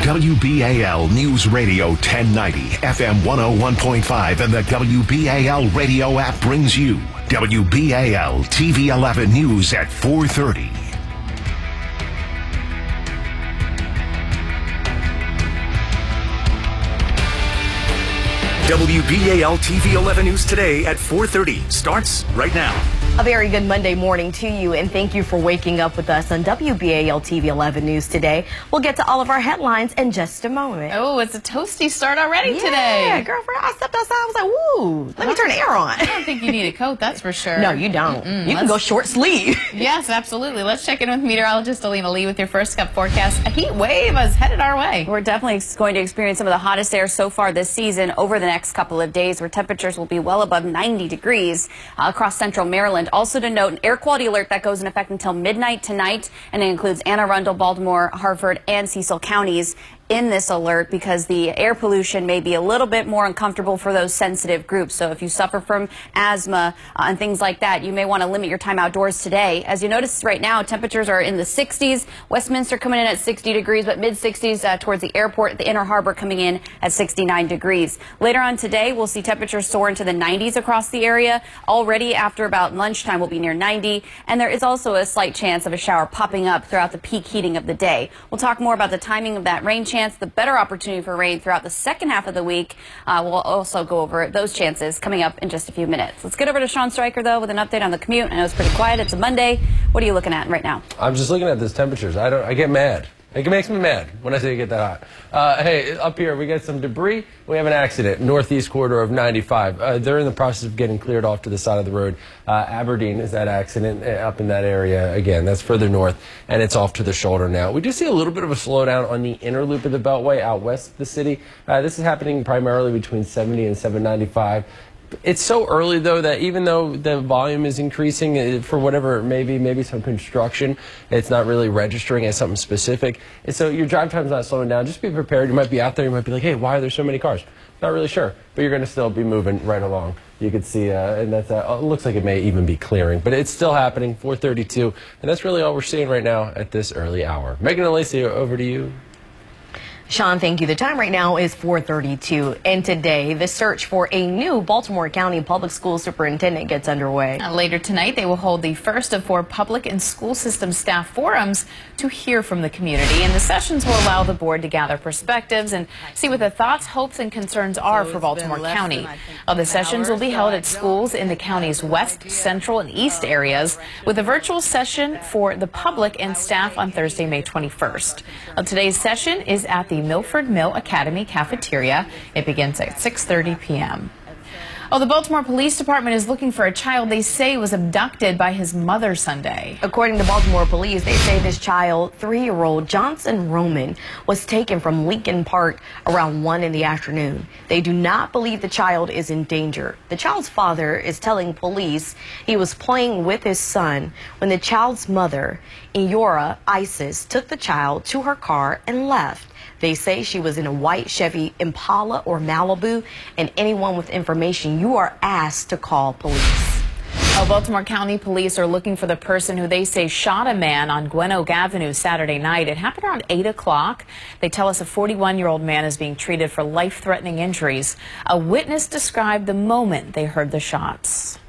WBAL News Radio 1090, FM 101.5, and the WBAL radio app brings you WBAL TV 11 News at 4:30. WBAL TV 11 News today at 4:30 starts right now. A very good Monday morning to you, and thank you for waking up with us on WBAL TV 11 News today. We'll get to all of our headlines in just a moment. Oh, it's a toasty start already today. Yeah, girlfriend, I stepped outside, I was like, woo, let me turn the air on. I don't think you need a coat, that's for sure. No, you don't. You can go short sleeve. Yes, absolutely. Let's check in with meteorologist Alina Lee with your first cup forecast. A heat wave is headed our way. We're definitely going to experience some of the hottest air so far this season over the next couple of days, where temperatures will be well above 90 degrees across central Maryland. Also to note, an air quality alert that goes in effect until midnight tonight, and it includes Anne Arundel, Baltimore, Harford, and Cecil counties in this alert because the air pollution may be a little bit more uncomfortable for those sensitive groups. So if you suffer from asthma and things like that, you may want to limit your time outdoors today. As you notice right now, temperatures are in the 60s. Westminster coming in at 60 degrees, but mid-60s towards the airport, the Inner Harbor coming in at 69 degrees. Later on today, we'll see temperatures soar into the 90s across the area. Already after about lunchtime, we'll be near 90, and there is also a slight chance of a shower popping up throughout the peak heating of the day. We'll talk more about the timing of that rain chance, the better opportunity for rain throughout the second half of the week. We'll also go over those chances coming up in just a few minutes. Let's get over to Sean Stryker, though, with an update on the commute. I know it's pretty quiet. It's a Monday. What are you looking at right now? I'm just looking at those temperatures. I get mad. It makes me mad when I say it get that hot. Hey, up here we get some debris. We have an accident, northeast corridor of 95. They're in the process of getting cleared off to the side of the road. Aberdeen is that accident up in that area. Again, that's further north, and it's off to the shoulder now. We do see a little bit of a slowdown on the inner loop of the Beltway out west of the city. This is happening primarily between 70 and 795. It's so early, though, that even though the volume is increasing, for whatever it may be, maybe some construction, it's not really registering as something specific. And so your drive time's not slowing down. Just be prepared. You might be out there. You might be like, hey, why are there so many cars? Not really sure. But you're going to still be moving right along. You can see, and that's it looks like it may even be clearing. But it's still happening, 4:32. And that's really all we're seeing right now at this early hour. Megan and Lacey, over to you. Sean, thank you. The time right now is 4:32, and today the search for a new Baltimore County Public School Superintendent gets underway. Later tonight, they will hold the first of 4 public and school system staff forums to hear from the community, and the sessions will allow the board to gather perspectives and see what the thoughts, hopes, and concerns are for Baltimore County. The sessions will be held at schools in the county's west, central, and east areas, with a virtual session for the public and staff on Thursday, May 21st. Today's session is at the Milford Mill Academy cafeteria. It begins at 6:30 p.m. The Baltimore Police Department is looking for a child they say was abducted by his mother Sunday. According to Baltimore police, they say this child, 3-year-old Johnson Roman, was taken from Lincoln Park around 1 in the afternoon. They do not believe the child is in danger. The child's father is telling police he was playing with his son when the child's mother, Eora Isis, took the child to her car and left. They say she was in a white Chevy Impala or Malibu, and anyone with information, you are asked to call police. Baltimore County police are looking for the person who they say shot a man on Gwen Oak Avenue Saturday night. It happened around 8 o'clock. They tell us a 41-year-old man is being treated for life-threatening injuries. A witness described the moment they heard the shots.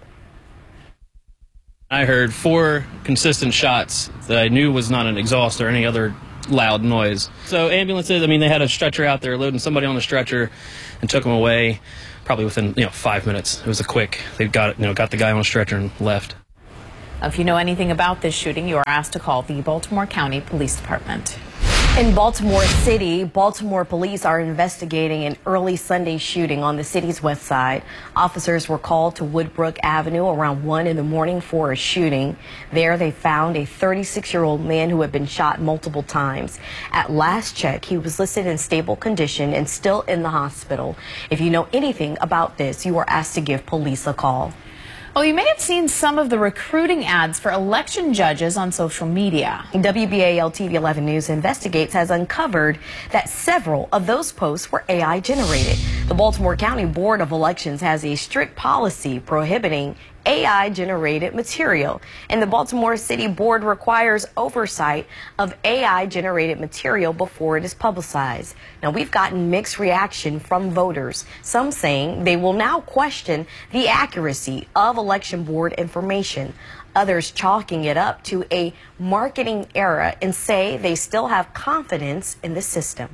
I heard 4 consistent shots that I knew was not an exhaust or any other loud noise. So ambulances, they had a stretcher out there loading somebody on the stretcher and took him away probably within 5 minutes. It was a quick. They got the guy on a stretcher and left. If you know anything about this shooting, you are asked to call the Baltimore County Police Department. In Baltimore City, Baltimore police are investigating an early Sunday shooting on the city's west side. Officers were called to Woodbrook Avenue around 1 in the morning for a shooting. There they found a 36-year-old man who had been shot multiple times. At last check, he was listed in stable condition and still in the hospital. If you know anything about this, you are asked to give police a call. Well, you may have seen some of the recruiting ads for election judges on social media. WBAL TV 11 News Investigates has uncovered that several of those posts were AI generated. The Baltimore County Board of Elections has a strict policy prohibiting AI-generated material, and the Baltimore City Board requires oversight of AI-generated material before it is publicized. Now, we've gotten mixed reaction from voters, some saying they will now question the accuracy of election board information, others chalking it up to a marketing error and say they still have confidence in the system.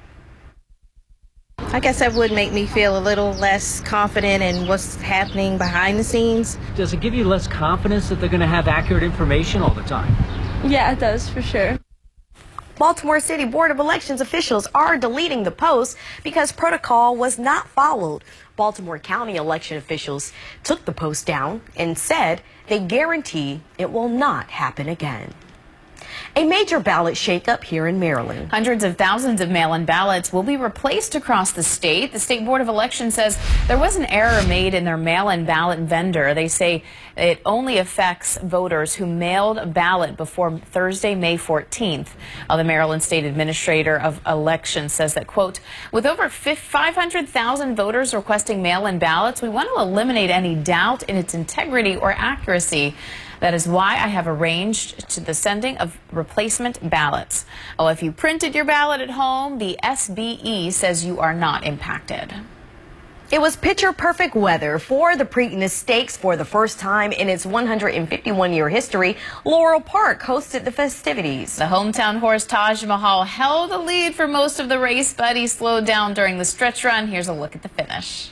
I guess that would make me feel a little less confident in what's happening behind the scenes. Does it give you less confidence that they're going to have accurate information all the time? Yeah, it does, for sure. Baltimore City Board of Elections officials are deleting the post because protocol was not followed. Baltimore County election officials took the post down and said they guarantee it will not happen again. A major ballot shakeup here in Maryland. Hundreds of thousands of mail-in ballots will be replaced across the state. The State Board of Elections says there was an error made in their mail-in ballot vendor. They say it only affects voters who mailed a ballot before Thursday, May 14th. The Maryland State Administrator of Elections says that, quote, with over 500,000 voters requesting mail-in ballots, we want to eliminate any doubt in its integrity or accuracy. That is why I have arranged to the sending of replacement ballots. Oh, if you printed your ballot at home, the SBE says you are not impacted. It was picture-perfect weather for the Preakness Stakes for the first time in its 151-year history. Laurel Park hosted the festivities. The hometown horse Taj Mahal held the lead for most of the race, but he slowed down during the stretch run. Here's a look at the finish.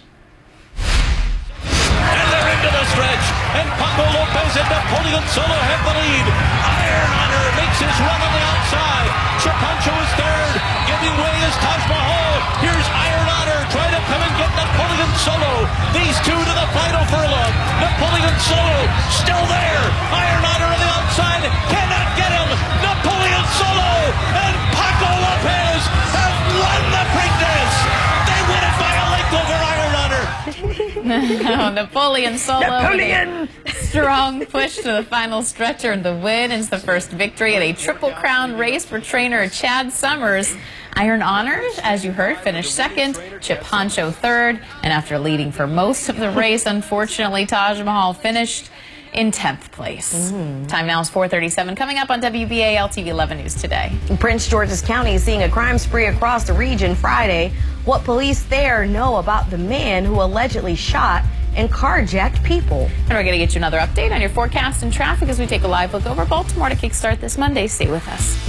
And they're into the stretch, and Paco Lopez and Napoleon Solo have the lead. Iron Honor makes his run on the outside. Chapancho is third. Giving way is Taj Mahal. Here's Iron Honor trying to come and get Napoleon Solo. These two to the final furlong. Napoleon Solo still there. Iron Honor on the outside cannot get him. Napoleon Solo and Paco Lopez have won the Preakness. They win it by a length over Iron Honor. Napoleon Solo with a strong push to the final stretcher, and the win is the first victory at a Triple Crown race for trainer Chad Summers. Iron Honor, as you heard, finished second, Chip Honcho third, and after leading for most of the race, unfortunately, Taj Mahal finished in 10th place. Time now is 4:37. Coming up on WBAL TV 11 News today. Prince George's County is seeing a crime spree across the region Friday. What police there know about the man who allegedly shot and carjacked people. And we're going to get you another update on your forecast and traffic as we take a live look over Baltimore to kickstart this Monday. Stay with us.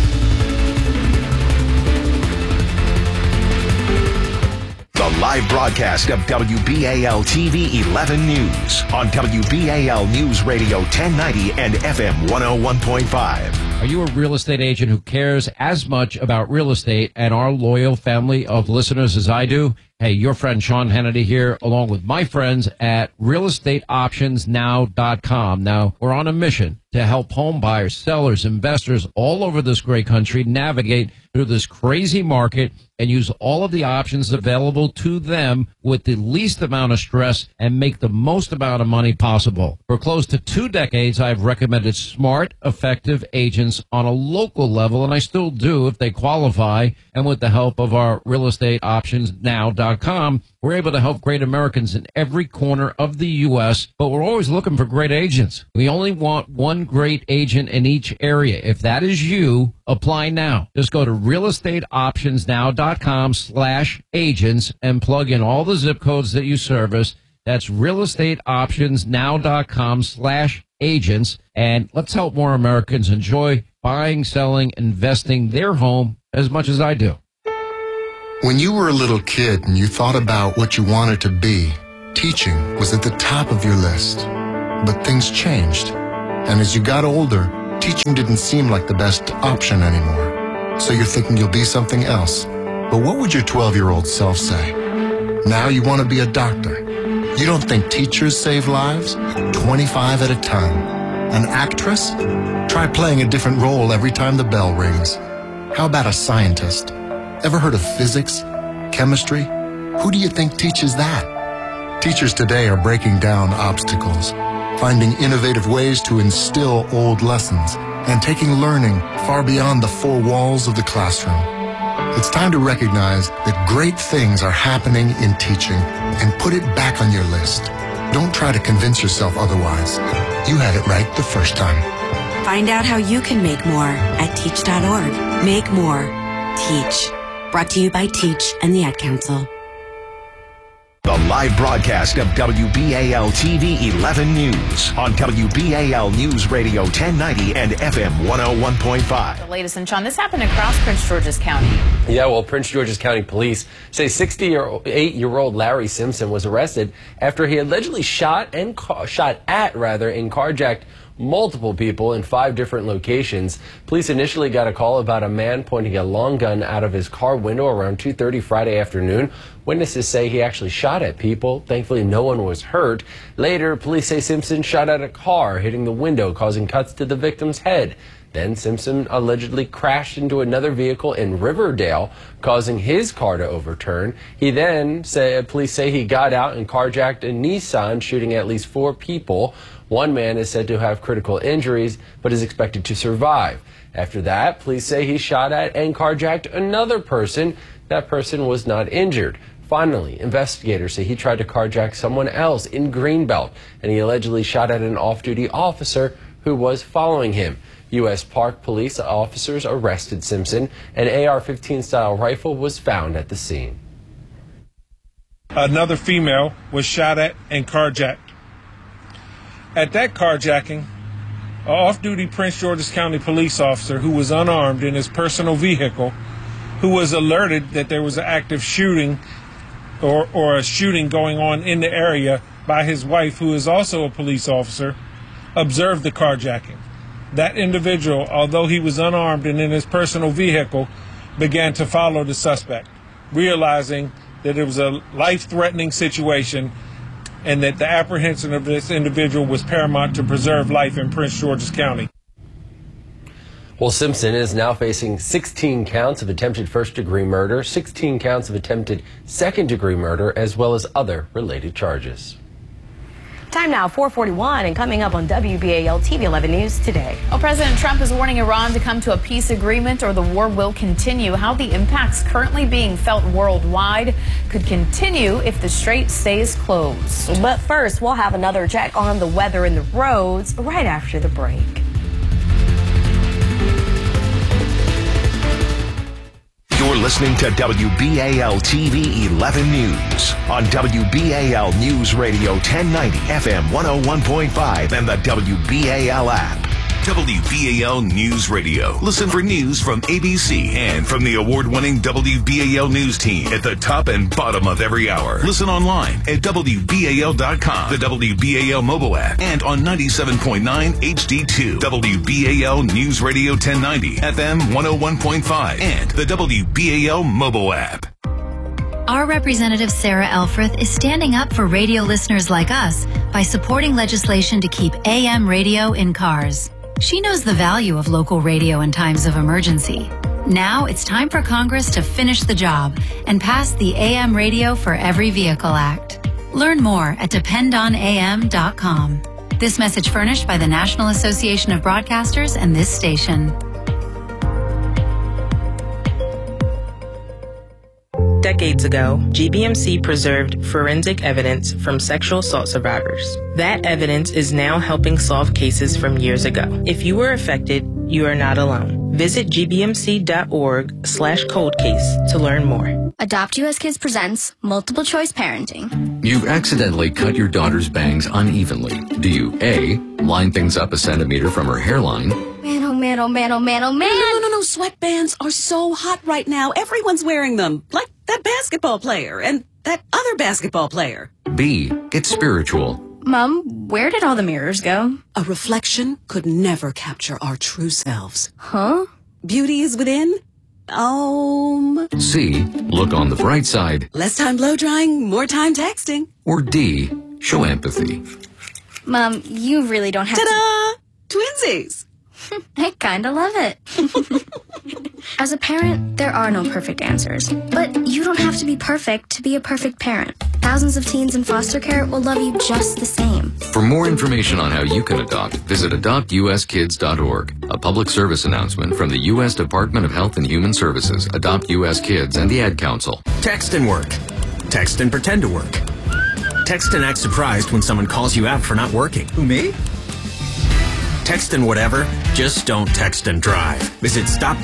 The live broadcast of WBAL TV 11 News on WBAL News Radio 1090 and FM 101.5. Are you a real estate agent who cares as much about real estate and our loyal family of listeners as I do? Hey, your friend Sean Hannity here, along with my friends at realestateoptionsnow.com. Now, we're on a mission to help home buyers, sellers, investors all over this great country navigate through this crazy market and use all of the options available to them with the least amount of stress and make the most amount of money possible. For close to 2 decades, I've recommended smart, effective agents on a local level, and I still do if they qualify. And with the help of our realestateoptionsnow.com, we're able to help great Americans in every corner of the U.S., but we're always looking for great agents. We only want one great agent in each area. If that is you, apply now. Just go to realestateoptionsnow.com/agents and plug in all the zip codes that you service. That's realestateoptionsnow.com/agents. And let's help more Americans enjoy buying, selling, investing their home as much as I do. When you were a little kid and you thought about what you wanted to be, teaching was at the top of your list. But things changed. And as you got older, teaching didn't seem like the best option anymore. So you're thinking you'll be something else. But what would your 12-year-old self say? Now you want to be a doctor. You don't think teachers save lives? 25 at a time. An actress? Try playing a different role every time the bell rings. How about a scientist? Ever heard of physics? Chemistry? Who do you think teaches that? Teachers today are breaking down obstacles, finding innovative ways to instill old lessons, and taking learning far beyond the 4 walls of the classroom. It's time to recognize that great things are happening in teaching and put it back on your list. Don't try to convince yourself otherwise. You had it right the first time. Find out how you can make more at teach.org. Make more. Teach. Brought to you by Teach and the Ad Council. The live broadcast of WBAL TV 11 News on WBAL News Radio 1090 and FM 101.5. The latest in Sean, this happened across Prince George's County. Yeah, well, Prince George's County police say 68-year-old Larry Simpson was arrested after he allegedly shot and carjacked multiple people in 5 different locations. Police initially got a call about a man pointing a long gun out of his car window around 2:30 Friday afternoon. Witnesses say he actually shot at people. Thankfully, no one was hurt. Later, police say Simpson shot at a car, hitting the window, causing cuts to the victim's head. Then Simpson allegedly crashed into another vehicle in Riverdale, causing his car to overturn. Police say he got out and carjacked a Nissan, shooting at least 4 people. One man is said to have critical injuries, but is expected to survive. After that, police say he shot at and carjacked another person. That person was not injured. Finally, investigators say he tried to carjack someone else in Greenbelt, and he allegedly shot at an off-duty officer who was following him. U.S. Park Police officers arrested Simpson. An AR-15 style rifle was found at the scene. Another female was shot at and carjacked. At that carjacking, an off-duty Prince George's County police officer who was unarmed in his personal vehicle, who was alerted that there was an active shooting or a shooting going on in the area by his wife, who is also a police officer, observed the carjacking. That individual, although he was unarmed and in his personal vehicle, began to follow the suspect, realizing that it was a life-threatening situation and that the apprehension of this individual was paramount to preserve life in Prince George's County. Well, Simpson is now facing 16 counts of attempted first-degree murder, 16 counts of attempted second-degree murder, as well as other related charges. Time now, 4:41, and coming up on WBAL TV 11 News today. Well, President Trump is warning Iran to come to a peace agreement or the war will continue. How the impacts currently being felt worldwide could continue if the strait stays closed. But first, we'll have another check on the weather and the roads right after the break. You're listening to WBAL TV 11 News on WBAL News Radio 1090 FM 101.5 and the WBAL app. WBAL News Radio. Listen for news from ABC and from the award-winning WBAL News team at the top and bottom of every hour. Listen online at WBAL.com, the WBAL mobile app, and on 97.9 HD2, WBAL News Radio 1090, FM 101.5, and the WBAL mobile app. Our representative Sarah Elfreth is standing up for radio listeners like us by supporting legislation to keep AM radio in cars. She knows the value of local radio in times of emergency. Now it's time for Congress to finish the job and pass the AM Radio for Every Vehicle Act. Learn more at dependonam.com. This message furnished by the National Association of Broadcasters and this station. Decades ago, GBMC preserved forensic evidence from sexual assault survivors. That evidence is now helping solve cases from years ago. If you were affected, you are not alone. Visit gbmc.org/coldcase to learn more. Adopt US Kids presents Multiple Choice Parenting. You've accidentally cut your daughter's bangs unevenly. Do you A, line things up a centimeter from her hairline? Man, oh man, oh man, oh man, oh man. No, sweatbands are so hot right now. Everyone's wearing them. Like that basketball player and that other basketball player. B, get spiritual. Mom, where did all the mirrors go? A reflection could never capture our true selves. Huh? Beauty is within. C, look on the bright side. Less time blow drying, more time texting. Or D, show empathy. Mom, you really don't have Ta-da! Twinsies! I kinda love it. As a parent, there are no perfect answers. But you don't have to be perfect to be a perfect parent. thousands of teens in foster care will love you just the same. For more information on how you can adopt, visit adoptuskids.org. A public service announcement from the U.S. Department of Health and Human Services, Adopt U.S. Kids, and the Ad Council. Text and work. Text and pretend to work. Text and act surprised when someone calls you out for not working. Who, me? Text and whatever, just don't text and drive. Visit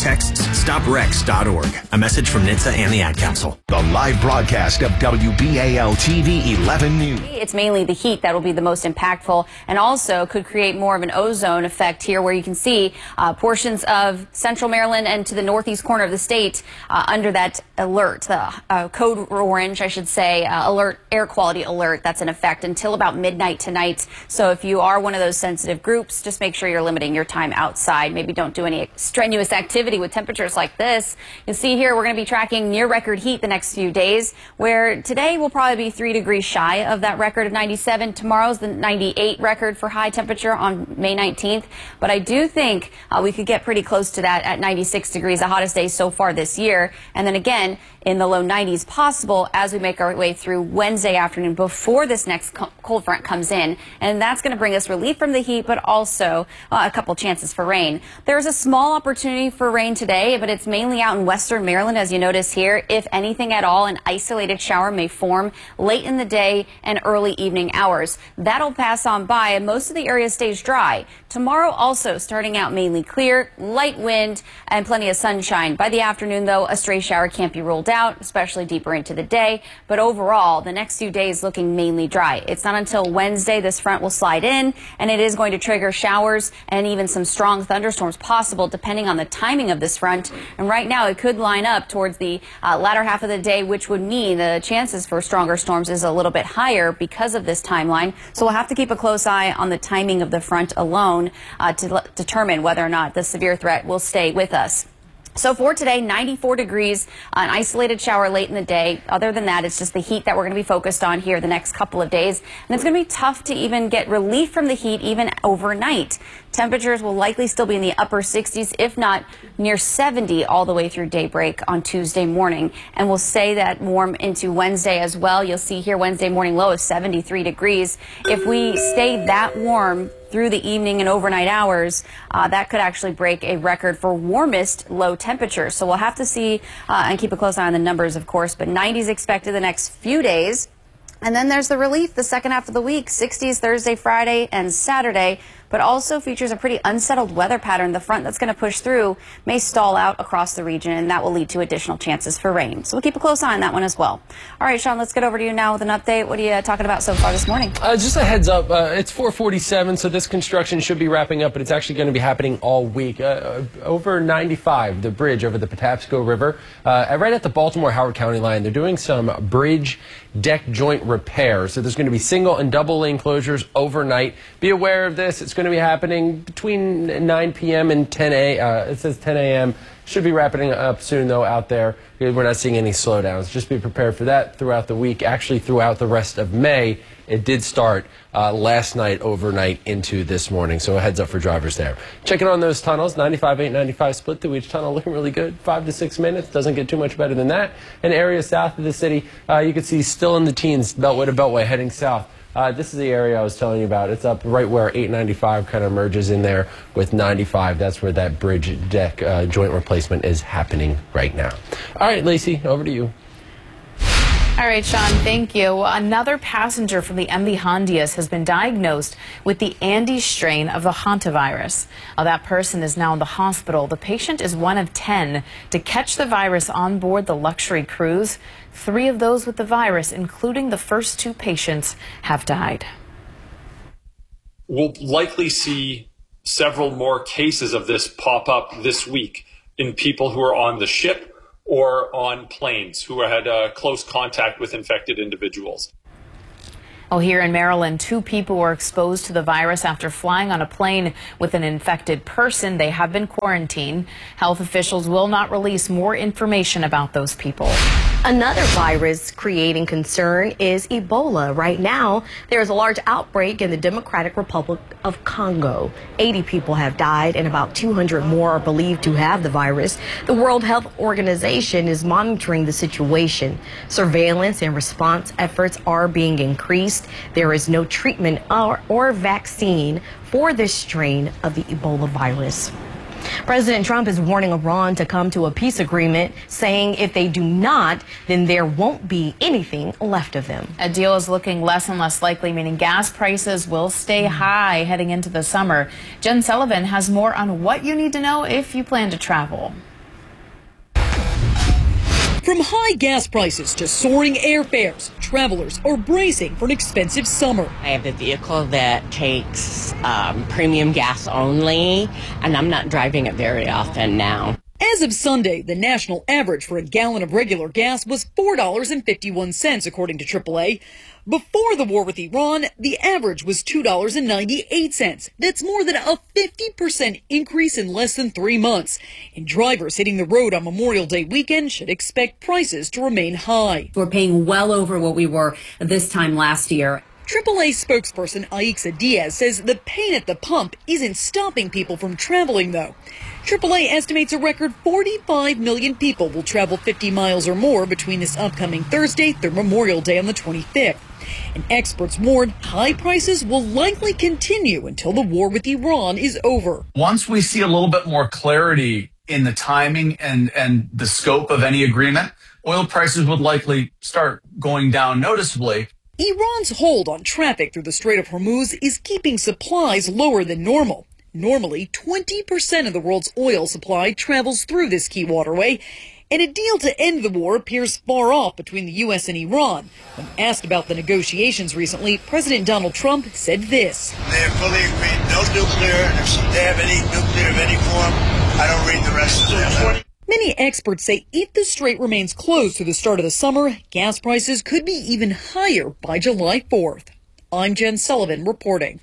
StopTextsStopWrecks.org. A message from NHTSA and the Ad Council. The live broadcast of WBAL TV 11 News. It's mainly the heat that will be the most impactful and also could create more of an ozone effect here where you can see portions of central Maryland and to the northeast corner of the state under that alert, the code orange, I should say, alert, air quality alert that's in effect until about midnight tonight. So if you are one of those sensitive groups, just make sure you're limiting your time outside. Maybe don't do any strenuous activity with temperatures like this. You'll see here we're going to be tracking near record heat the next few days, where today will probably be 3 degrees shy of that record of 97. Tomorrow's the 98 record for high temperature on May 19th. But I do think we could get pretty close to that at 96 degrees, the hottest day so far this year. And then again, in the low 90s possible as we make our way through Wednesday afternoon before this next cold front comes in. And that's going to bring us relief from the heat, but also a couple chances for rain. There's a small opportunity for rain today, but it's mainly out in western Maryland, as you notice here. If anything at all, an isolated shower may form late in the day and early evening hours. That'll pass on by, and most of the area stays dry. Tomorrow also starting out mainly clear, light wind, and plenty of sunshine. By the afternoon, though, a stray shower can't be ruled out, especially deeper into the day. But overall, the next few days looking mainly dry. It's not until Wednesday this front will slide in, and it is going to trigger showers and even some strong thunderstorms possible depending on the timing of this front. And right now it could line up towards the latter half of the day, which would mean the chances for stronger storms is a little bit higher because of this timeline. So we'll have to keep a close eye on the timing of the front alone to determine whether or not the severe threat will stay with us. So for today, 94 degrees, an isolated shower late in the day. Other than that, it's just the heat that we're going to be focused on here the next couple of days. And it's going to be tough to even get relief from the heat even overnight. Temperatures will likely still be in the upper 60s, if not near 70 all the way through daybreak on Tuesday morning. And we'll stay that warm into Wednesday as well. You'll see here Wednesday morning low of 73 degrees. If we stay that warm through the evening and overnight hours, that could actually break a record for warmest low temperatures. So we'll have to see and keep a close eye on the numbers, of course, but 90s expected the next few days. And then there's the relief the second half of the week, 60s Thursday, Friday, and Saturday, but also features a pretty unsettled weather pattern. The front that's going to push through may stall out across the region, and that will lead to additional chances for rain. So we'll keep a close eye on that one as well. All right, Sean, let's get over to you now with an update. What are you talking about so far this morning? Just a heads up, it's 4:47, so this construction should be wrapping up, but it's actually going to be happening all week. Over 95, the bridge over the Patapsco River, right at the Baltimore-Howard County line, they're doing some bridge deck joint repair. So there's going to be single and double lane closures overnight. Be aware of this. It's going to be happening between 9 p.m. and 10 a.m. It says 10 a.m. Should be wrapping up soon, though, out there. We're not seeing any slowdowns. Just be prepared for that throughout the week. Actually, throughout the rest of May, it did start last night, overnight into this morning. So a heads up for drivers there. Checking on those tunnels, 95, 895 split through each tunnel, looking really good. 5 to 6 minutes, doesn't get too much better than that. In areas south of the city, you can see still in the teens, Beltway to Beltway, heading south. This is the area I was telling you about. It's up right where 895 kind of merges in there with 95. That's where that bridge deck joint replacement is happening right now. All right, Lacey, over to you. All right, Sean, thank you. Another passenger from the MV Hondias has been diagnosed with the Andes strain of the hantavirus. That person is now in the hospital. The patient is one of 10 to catch the virus on board the luxury cruise. 3 of those with the virus, including the first 2 patients, have died. We'll likely see several more cases of this pop up this week in people who are on the ship or on planes who had close contact with infected individuals. Well, here in Maryland, 2 people were exposed to the virus after flying on a plane with an infected person. They have been quarantined. Health officials will not release more information about those people. Another virus creating concern is Ebola. Right now, there is a large outbreak in the Democratic Republic of Congo. 80 people have died and about 200 more are believed to have the virus. The World Health Organization is monitoring the situation. Surveillance and response efforts are being increased. There is no treatment or vaccine for this strain of the Ebola virus. President Trump is warning Iran to come to a peace agreement, saying if they do not, then there won't be anything left of them. A deal is looking less and less likely, meaning gas prices will stay high heading into the summer. Jen Sullivan has more on what you need to know if you plan to travel. From high gas prices to soaring airfares, travelers are bracing for an expensive summer. I have a vehicle that takes premium gas only, and I'm not driving it very often now. As of Sunday, the national average for a gallon of regular gas was $4.51, according to AAA. Before the war with Iran, the average was $2.98. That's more than a 50% increase in less than 3 months. And drivers hitting the road on Memorial Day weekend should expect prices to remain high. We're paying well over what we were this time last year. AAA spokesperson Aixa Diaz says the pain at the pump isn't stopping people from traveling, though. AAA estimates a record 45 million people will travel 50 miles or more between this upcoming Thursday through Memorial Day on the 25th. And experts warn high prices will likely continue until the war with Iran is over. Once we see a little bit more clarity in the timing and the scope of any agreement, oil prices would likely start going down noticeably. Iran's hold on traffic through the Strait of Hormuz is keeping supplies lower than normal. Normally, 20% of the world's oil supply travels through this key waterway, and a deal to end the war appears far off between the U.S. and Iran. When asked about the negotiations recently, President Donald Trump said this. They have fully agreed no nuclear, and if they have any nuclear of any form, I don't read the rest of them. Many experts say if the strait remains closed through the start of the summer, gas prices could be even higher by July 4th. I'm Jen Sullivan reporting.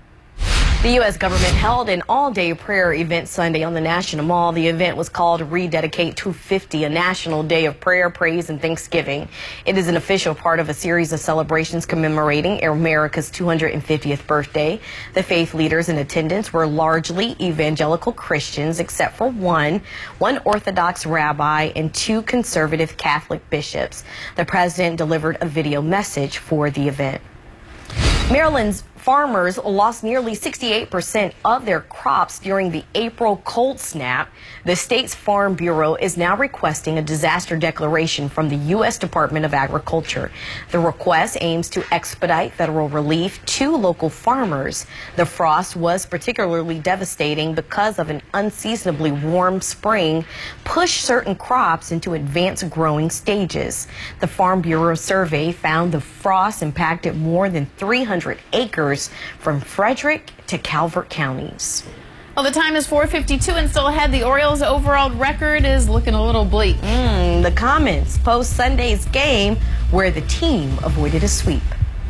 The U.S. government held an all-day prayer event Sunday on the National Mall. The event was called Rededicate 250, a national day of prayer, praise, and thanksgiving. It is an official part of a series of celebrations commemorating America's 250th birthday. The faith leaders in attendance were largely evangelical Christians, except for one Orthodox rabbi and 2 conservative Catholic bishops. The president delivered a video message for the event. Maryland's farmers lost nearly 68% of their crops during the April cold snap. The state's Farm Bureau is now requesting a disaster declaration from the U.S. Department of Agriculture. The request aims to expedite federal relief to local farmers. The frost was particularly devastating because of an unseasonably warm spring pushed certain crops into advanced growing stages. The Farm Bureau survey found the frost impacted more than 300 acres from Frederick to Calvert counties. Well, the time is 4:52 and still ahead. The Orioles' overall record is looking a little bleak. The comments post Sunday's game where the team avoided a sweep.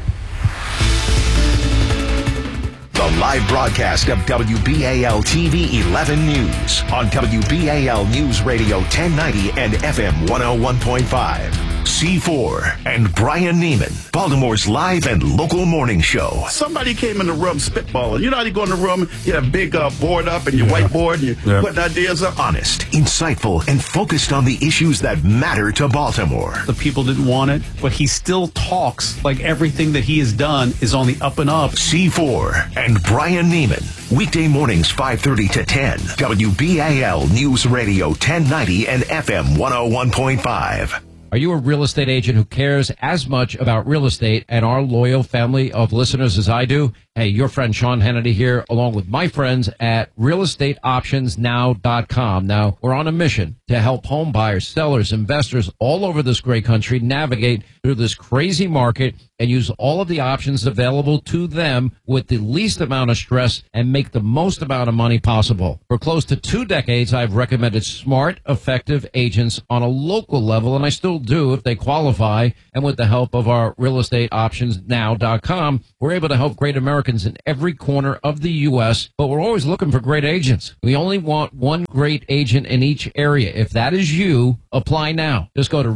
The live broadcast of WBAL TV 11 News on WBAL News Radio 1090 and FM 101.5. C4 and Brian Neiman, Baltimore's live and local morning show. Somebody came in the room spitballing. You know how you go in the room, you have a big board up and your whiteboard and you're putting ideas up? Honest, insightful, and focused on the issues that matter to Baltimore. The people didn't want it, but he still talks like everything that he has done is on the up and up. C4 and Brian Neiman, weekday mornings 5:30 to 10. WBAL News Radio 1090 and FM 101.5. Are you a real estate agent who cares as much about real estate and our loyal family of listeners as I do? Hey, your friend Sean Hannity here, along with my friends at realestateoptionsnow.com. Now, we're on a mission to help home buyers, sellers, investors all over this great country navigate through this crazy market and use all of the options available to them with the least amount of stress and make the most amount of money possible. For close to 2 decades, I've recommended smart, effective agents on a local level, and I still do if they qualify. And with the help of our realestateoptionsnow.com, we're able to help great Americans in every corner of the U.S., but we're always looking for great agents. We only want one great agent in each area. If that is you, apply now. Just go to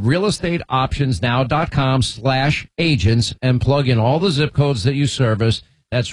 realestateoptionsnow.com/agents and plug in all the zip codes that you service. That's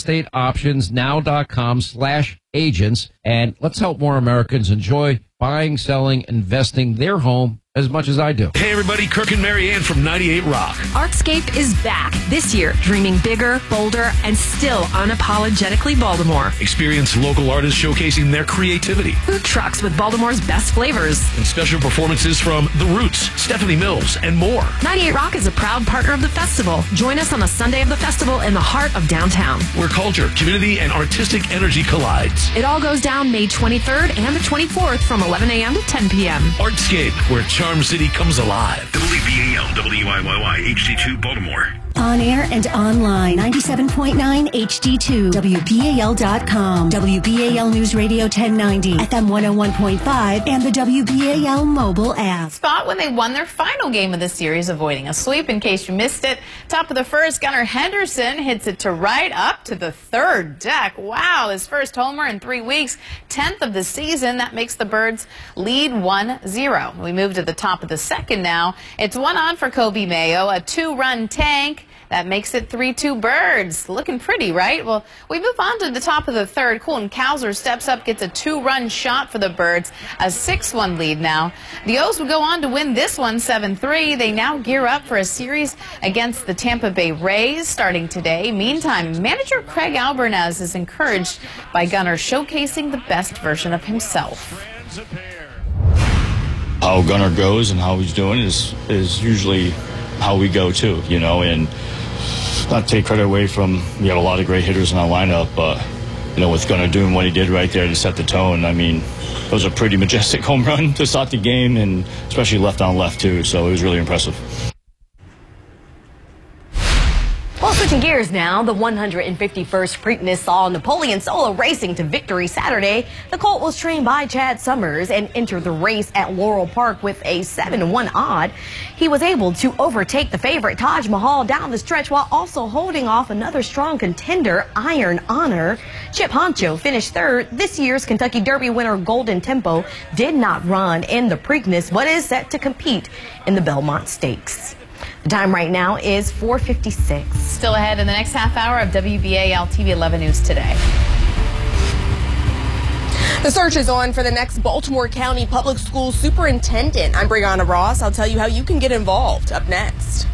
realestateoptionsnow.com/agents. And let's help more Americans enjoy buying, selling, investing their home as much as I do. Hey everybody, Kirk and Marianne from 98 Rock. Artscape is back this year, dreaming bigger, bolder, and still unapologetically Baltimore. Experience local artists showcasing their creativity. Food trucks with Baltimore's best flavors. And special performances from The Roots, Stephanie Mills, and more. 98 Rock is a proud partner of the festival. Join us on the Sunday of the festival in the heart of downtown, where culture, community, and artistic energy collides. It all goes down May 23rd and the 24th from 11 a.m. to 10 p.m. Artscape, where Charm City comes alive. WBAL, WIYY, HD2, Baltimore. On air and online, 97.9 HD2, WBAL.com, WBAL News Radio 1090, FM 101.5, and the WBAL mobile app. Spot when they won their final game of the series, avoiding a sweep. In case you missed it, top of the first, Gunnar Henderson hits it to right up to the third deck. Wow, his first homer in 3 weeks, 10th of the season. That makes the Birds lead 1-0. We move to the top of the second now. It's 1-on for Kobe Mayo, a 2-run tank. That makes it 3-2 Birds. Looking pretty, right? Well, we move on to the top of the third. Colton Cowser steps up, gets a 2-run shot for the Birds, a 6-1 lead now. The O's would go on to win this one 7-3. They now gear up for a series against the Tampa Bay Rays starting today. Meantime, manager Craig Albernaz is encouraged by Gunnar showcasing the best version of himself. How Gunnar goes and how he's doing is usually how we go too, you know, and not take credit away from, we have a lot of great hitters in our lineup, but, you know, with Gunnar doing what he did right there to set the tone, I mean, it was a pretty majestic home run to start the game, and especially left on left too, so it was really impressive. Well, switching gears now, the 151st Preakness saw Napoleon Solo racing to victory Saturday. The colt was trained by Chad Summers and entered the race at Laurel Park with a 7-1 odd. He was able to overtake the favorite Taj Mahal down the stretch while also holding off another strong contender, Iron Honor. Chip Honcho finished third. This year's Kentucky Derby winner Golden Tempo did not run in the Preakness, but is set to compete in the Belmont Stakes. The time right now is 4:56. Still ahead in the next half hour of WBAL TV 11 News Today. The search is on for the next Baltimore County Public Schools Superintendent. I'm Brianna Ross. I'll tell you how you can get involved up next.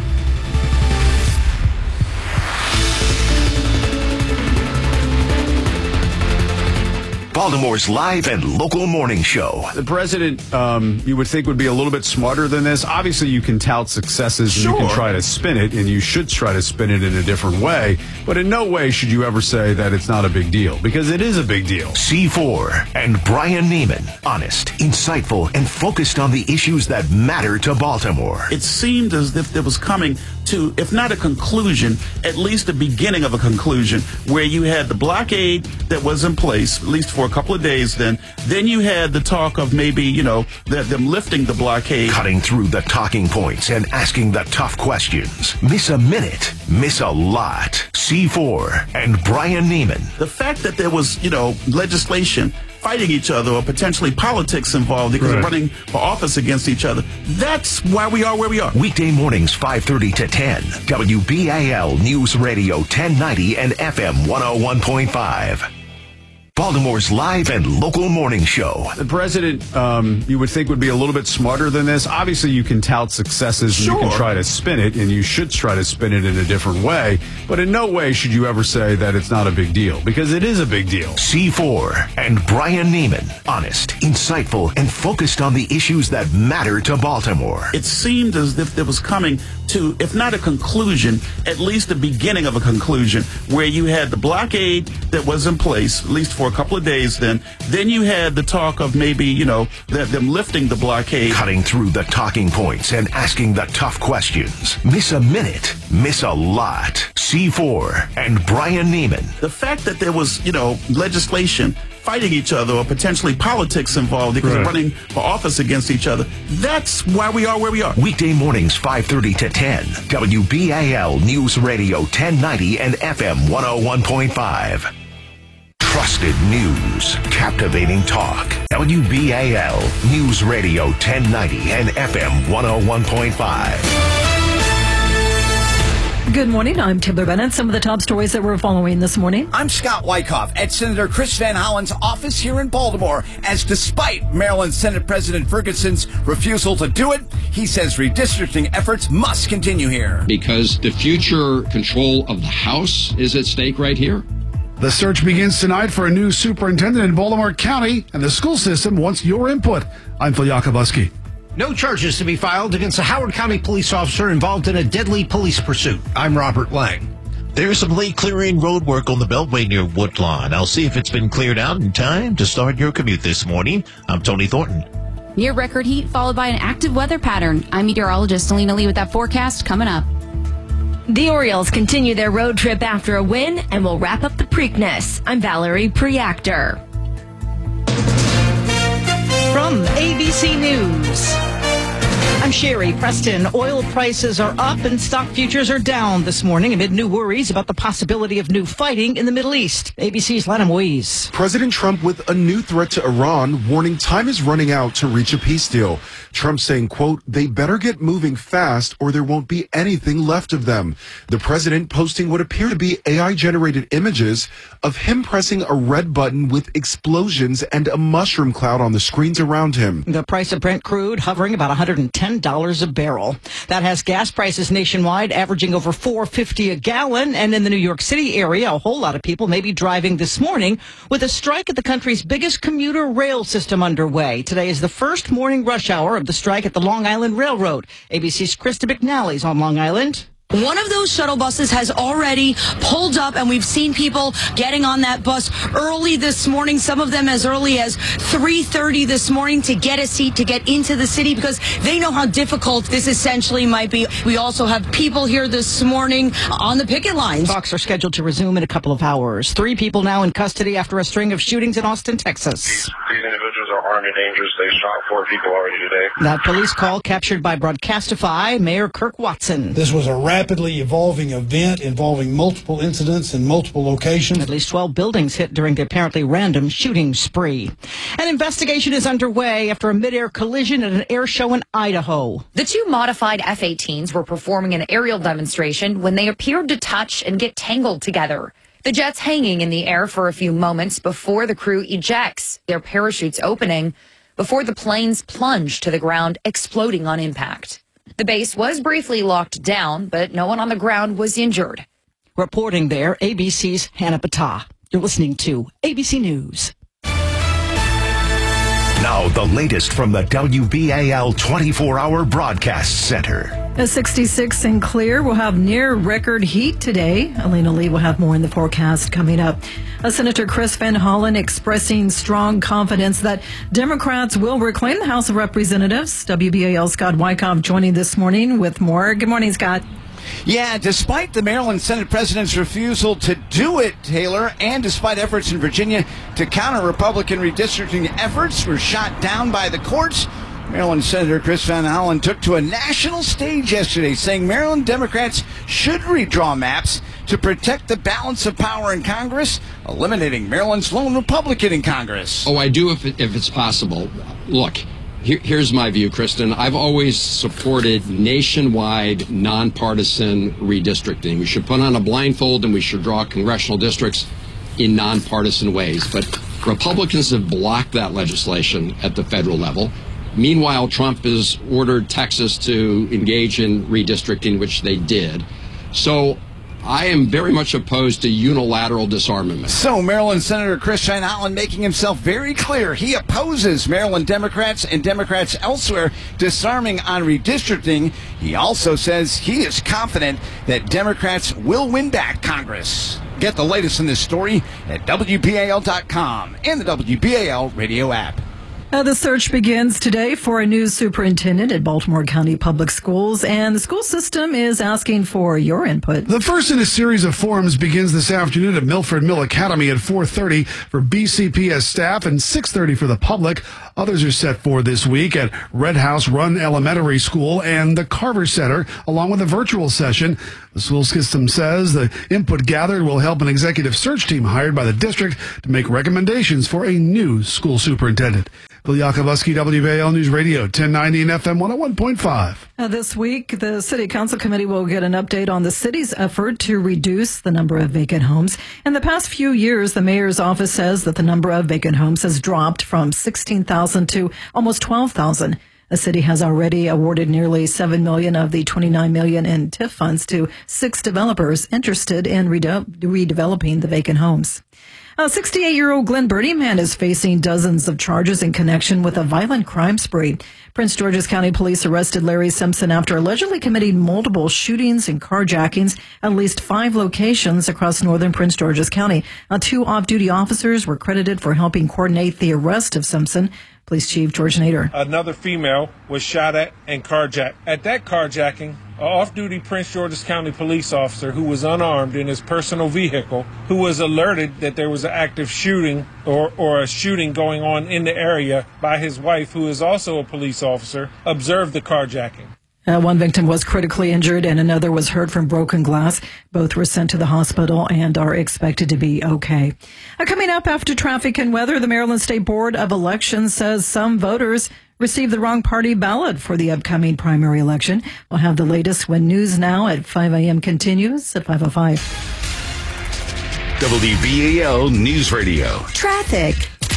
Baltimore's live and local morning show. The president, you would think, would be a little bit smarter than this. Obviously, you can tout successes and you can try to spin it, and you should try to spin it in a different way. But in no way should you ever say that it's not a big deal, because it is a big deal. C4 and Brian Neiman, honest, insightful, and focused on the issues that matter to Baltimore. It seemed as if it was coming to, if not a conclusion, at least the beginning of a conclusion, where you had the blockade that was in place, at least for a couple of days then you had the talk of maybe, you know, them lifting the blockade. Cutting through the talking points and asking the tough questions. Miss a minute, miss a lot. C4 and Brian Neiman. The fact that there was, you know, legislation fighting each other or potentially politics involved because of running for office against each other, that's why we are where we are. Weekday mornings 5:30 to 10. WBAL News Radio 1090 and FM 101.5. Baltimore's live and local morning show. The president, you would think, would be a little bit smarter than this. Obviously, you can tout successes and you can try to spin it, and you should try to spin it in a different way. But in no way should you ever say that it's not a big deal, because it is a big deal. C4 and Brian Neiman, honest, insightful, and focused on the issues that matter to Baltimore. It seemed as if it was coming to, if not a conclusion, at least the beginning of a conclusion, where you had the blockade that was in place, at least for a couple of days then you had the talk of maybe, you know, them lifting the blockade. Cutting through the talking points and asking the tough questions. Miss a minute, miss a lot. C4 and Brian Neiman. The fact that there was, legislation fighting each other or potentially politics involved because of running for office against each other, that's why we are where we are. Weekday mornings 5:30 to 10. WBAL News Radio 1090 and FM 101.5. Trusted news, captivating talk. WBAL News Radio 1090 and FM 101.5. Good morning. I'm Taylor Bennett. Some of the top stories that we're following this morning. I'm Scott Wyckoff at Senator Chris Van Hollen's office here in Baltimore, as despite Maryland Senate President Ferguson's refusal to do it, he says redistricting efforts must continue here. Because the future control of the House is at stake right here. The search begins tonight for a new superintendent in Baltimore County, and the school system wants your input. I'm Phil Yakobuski. No charges to be filed against a Howard County police officer involved in a deadly police pursuit. I'm Robert Lang. There's some late clearing road work on the Beltway near Woodlawn. I'll see if it's been cleared out in time to start your commute this morning. I'm Tony Thornton. Near record heat followed by an active weather pattern. I'm meteorologist Alina Lee with that forecast coming up. The Orioles continue their road trip after a win and will wrap up the Preakness. I'm Valerie Preactor. From ABC News, I'm Sherry Preston. Oil prices are up and stock futures are down this morning amid new worries about the possibility of new fighting in the Middle East. ABC's Lana Moise. President Trump with a new threat to Iran, warning time is running out to reach a peace deal. Trump saying, quote, they better get moving fast or there won't be anything left of them. The president posting what appear to be AI-generated images of him pressing a red button with explosions and a mushroom cloud on the screens around him. The price of Brent crude hovering about $110 a barrel. That has gas prices nationwide averaging over $4.50 a gallon. And in the New York City area, a whole lot of people may be driving this morning with a strike at the country's biggest commuter rail system underway. Today is the first morning rush hour of the strike at the Long Island Railroad. ABC's Krista McNally's on Long Island. One of those shuttle buses has already pulled up, and we've seen people getting on that bus early this morning, some of them as early as 3:30 this morning to get a seat, to get into the city, because they know how difficult this essentially might be. We also have people here this morning on the picket lines. Talks are scheduled to resume in a couple of hours. 3 people now in custody after a string of shootings in Austin, Texas. These individuals are armed and dangerous. They shot 4 people already today. That police call captured by Broadcastify Mayor Kirk Watson. This was a rapidly evolving event involving multiple incidents in multiple locations. At least 12 buildings hit during the apparently random shooting spree. An investigation is underway after a mid-air collision at an air show in Idaho. The 2 modified F-18s were performing an aerial demonstration when they appeared to touch and get tangled together. The jets hanging in the air for a few moments before the crew ejects, their parachutes opening, before the planes plunge to the ground, exploding on impact. The base was briefly locked down, but no one on the ground was injured. Reporting there, ABC's Hannah Batah. You're listening to ABC News. Now the latest from the WBAL 24-hour broadcast center. A 66 and clear. We'll have near record heat today. Alina Lee will have more in the forecast coming up. Senator Chris Van Hollen expressing strong confidence that Democrats will reclaim the House of Representatives. WBAL Scott Wyckoff joining this morning with more. Good morning, Scott. Yeah, despite the Maryland Senate president's refusal to do it, Taylor, and despite efforts in Virginia to counter Republican redistricting efforts were shot down by the courts, Maryland Senator Chris Van Hollen took to a national stage yesterday saying Maryland Democrats should redraw maps to protect the balance of power in Congress, eliminating Maryland's lone Republican in Congress. Oh, I do if it's possible. Look, here's my view, Kristen. I've always supported nationwide, nonpartisan redistricting. We should put on a blindfold and we should draw congressional districts in nonpartisan ways. But Republicans have blocked that legislation at the federal level. Meanwhile, Trump has ordered Texas to engage in redistricting, which they did. So I am very much opposed to unilateral disarmament. So Maryland Senator Chris Van Hollen making himself very clear. He opposes Maryland Democrats and Democrats elsewhere disarming on redistricting. He also says he is confident that Democrats will win back Congress. Get the latest in this story at WBAL.com and the WBAL radio app. The search begins today for a new superintendent at Baltimore County Public Schools, and the school system is asking for your input. The first in a series of forums begins this afternoon at Milford Mill Academy at 4:30 for BCPS staff and 6:30 for the public. Others are set for this week at Red House Run Elementary School and the Carver Center, along with a virtual session. The school system says the input gathered will help an executive search team hired by the district to make recommendations for a new school superintendent. Bill Yakobuski, WBAL News Radio, 1090 and FM 101.5. This week, the City Council Committee will get an update on the city's effort to reduce the number of vacant homes. In the past few years, the mayor's office says that the number of vacant homes has dropped from 16,000 to almost 12,000. The city has already awarded nearly $7 million of the $29 million in TIF funds to 6 developers interested in redeveloping the vacant homes. 68-year-old Glenn Berdyman is facing dozens of charges in connection with a violent crime spree. Prince George's County Police arrested Larry Simpson after allegedly committing multiple shootings and carjackings at least 5 locations across northern Prince George's County. 2 off-duty officers were credited for helping coordinate the arrest of Simpson. Police Chief George Nader. Another female was shot at and carjacked. At that carjacking, an off-duty Prince George's County police officer who was unarmed in his personal vehicle, who was alerted that there was an active shooting or a shooting going on in the area by his wife, who is also a police officer, observed the carjacking. One victim was critically injured and another was hurt from broken glass. Both were sent to the hospital and are expected to be okay. Coming up after traffic and weather, the Maryland State Board of Elections says some voters received the wrong party ballot for the upcoming primary election. We'll have the latest when News Now at 5 a.m. continues at 5:05. WBAL News Radio. Traffic.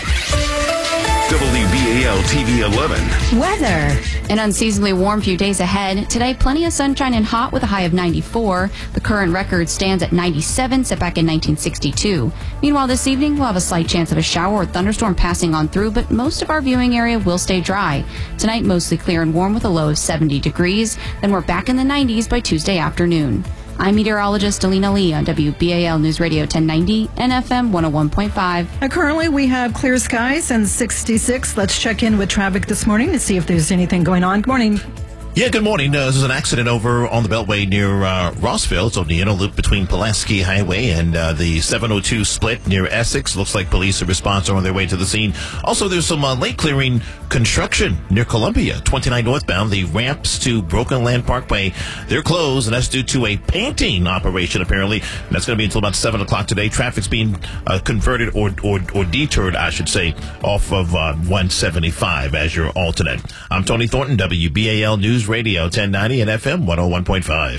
WBAL TV 11. Weather. An unseasonably warm few days ahead. Today, plenty of sunshine and hot with a high of 94. The current record stands at 97, set back in 1962. Meanwhile, this evening, we'll have a slight chance of a shower or thunderstorm passing on through, but most of our viewing area will stay dry. Tonight, mostly clear and warm with a low of 70 degrees. Then we're back in the 90s by Tuesday afternoon. I'm meteorologist Alina Lee on WBAL News Radio 1090 and FM 101.5. Currently, we have clear skies and 66. Let's check in with traffic this morning to see if there's anything going on. Good morning. Yeah, good morning. There's an accident over on the Beltway near Rossville. It's on the inner loop between Pulaski Highway and the 702 split near Essex. Looks like police and response are on their way to the scene. Also, there's some late clearing construction near Columbia, 29 northbound. The ramps to Broken Land Parkway, they're closed, and that's due to a painting operation, apparently. And that's going to be until about 7 o'clock today. Traffic's being converted or deterred, I should say, off of 175 as your alternate. I'm Tony Thornton, WBAL News Radio 1090 and FM 101.5.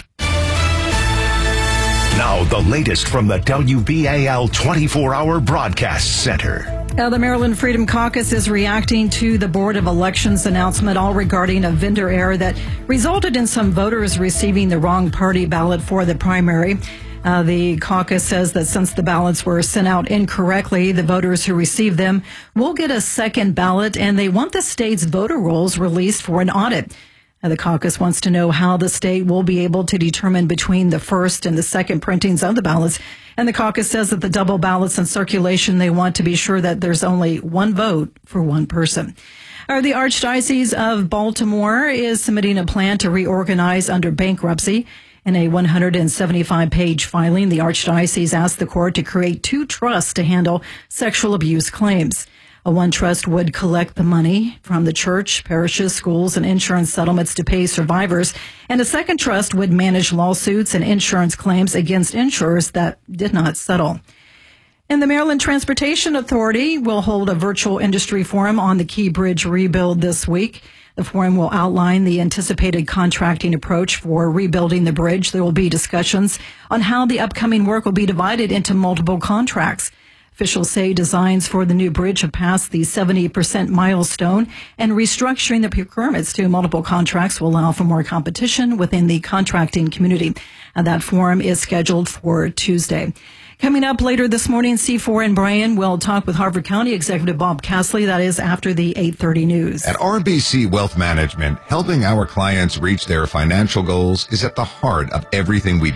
Now the latest from the WBAL 24-hour broadcast center. The Maryland Freedom Caucus is reacting to the Board of Elections announcement, all regarding a vendor error that resulted in some voters receiving the wrong party ballot for the primary. The caucus says that since the ballots were sent out incorrectly, the voters who received them will get a second ballot, and they want the state's voter rolls released for an audit. The caucus wants to know how the state will be able to determine between the first and the second printings of the ballots. And the caucus says that the double ballots in circulation, they want to be sure that there's only one vote for one person. The Archdiocese of Baltimore is submitting a plan to reorganize under bankruptcy. In a 175-page filing, the Archdiocese asked the court to create 2 trusts to handle sexual abuse claims. One trust would collect the money from the church, parishes, schools, and insurance settlements to pay survivors. And a second trust would manage lawsuits and insurance claims against insurers that did not settle. And the Maryland Transportation Authority will hold a virtual industry forum on the Key Bridge rebuild this week. The forum will outline the anticipated contracting approach for rebuilding the bridge. There will be discussions on how the upcoming work will be divided into multiple contracts. Officials say designs for the new bridge have passed the 70% milestone, and restructuring the procurements to multiple contracts will allow for more competition within the contracting community. And that forum is scheduled for Tuesday. Coming up later this morning, C4 and Brian will talk with Harford County Executive Bob Castley. That is after the 8:30 news. At RBC Wealth Management, helping our clients reach their financial goals is at the heart of everything we do.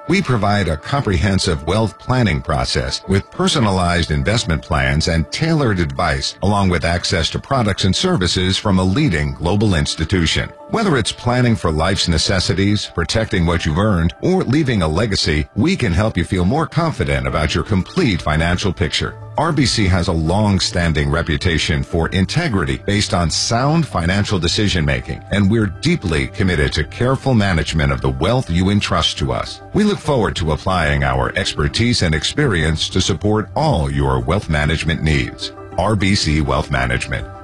We provide a comprehensive wealth planning process with personalized investment plans and tailored advice, along with access to products and services from a leading global institution. Whether it's planning for life's necessities, protecting what you've earned, or leaving a legacy, we can help you feel more confident about your complete financial picture. RBC has a long-standing reputation for integrity based on sound financial decision-making, and we're deeply committed to careful management of the wealth you entrust to us. We look forward to applying our expertise and experience to support all your wealth management needs. RBC Wealth Management.